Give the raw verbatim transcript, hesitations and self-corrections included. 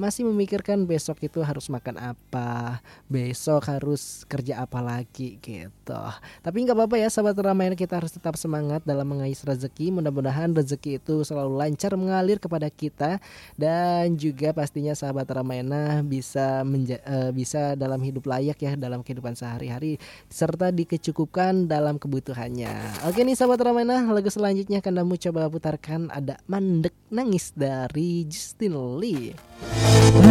masih memikirkan besok itu harus makan apa, besok harus kerja apa lagi gitu. Tapi nggak apa-apa ya sahabat Ramayana, kita harus tetap semangat dalam mengais rezeki. Mudah-mudahan rezeki itu selalu lancar mengalir kepada kita, dan juga pastinya sahabat Ramayana bisa menja- eh, bisa dalam hidup layak ya dalam kehidupan sehari-hari, serta dikecukupkan dalam kebutuhannya. Oke nih sahabat Ramayana, lagu selanjutnya akan kamu coba putarkan ada Mandek Nangis dari Justin Lee.